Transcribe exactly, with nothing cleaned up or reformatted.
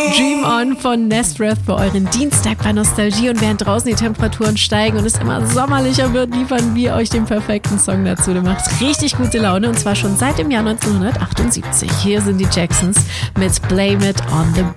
Dream On von Nesbeth für euren Dienstag bei Nostalgie. Und während draußen die Temperaturen steigen und es immer sommerlicher wird, liefern wir euch den perfekten Song dazu. Der macht richtig gute Laune und zwar schon seit dem Jahr neunzehnhundertachtundsiebzig. Hier sind die Jacksons mit Blame It on the